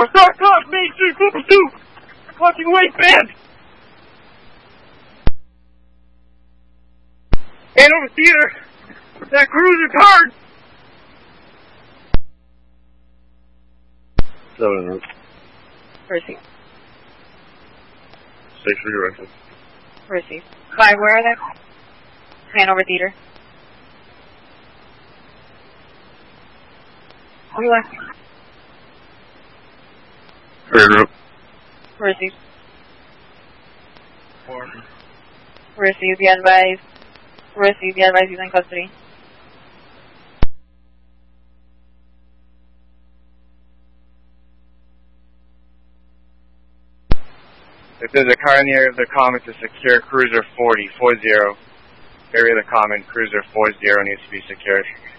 Start off, Main Street, Triple 2! Watching waistband! Hanover Theater! That cruiser card! 7 route. Received. 6 redirected. Received. 5, where are they? Hanover Theater. We left. Clear route. Received. 4. Received. The advice. Received. The advice is in custody. If there's a car in the area of the common to secure Cruiser 40, 40. Area of the common, Cruiser 40 needs to be secured.